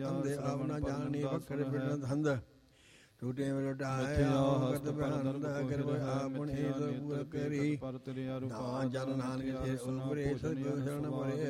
ਅੰਦੇ ਆਪ ਨਾ ਜਾਣੀ ਬਖਰ ਬਿਨ ਧੰਦ ਟੂਟੇ ਵਟਾਏ ਕਤ ਬਹੰਦ ਕਿਰਪ ਆਪਣੀ ਪੂਰ ਕਰੀ ਨਾ ਜਨ ਨਾਨਕ ਜੇ ਉਪਰੇ ਸਤਿ ਸ਼ਰਨ ਪਰੇ